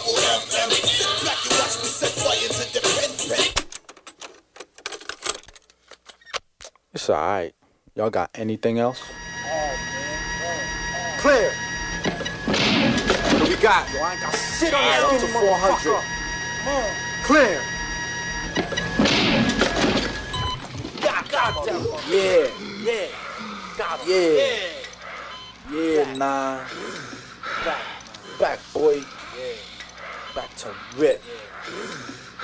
It's alright. Y'all got anything else? Clear. What do we got? Yo, I ain't got shit on this for 400. Clear. Got them. Yeah. Got him. Yeah, nah. Back, boy. Back to rip.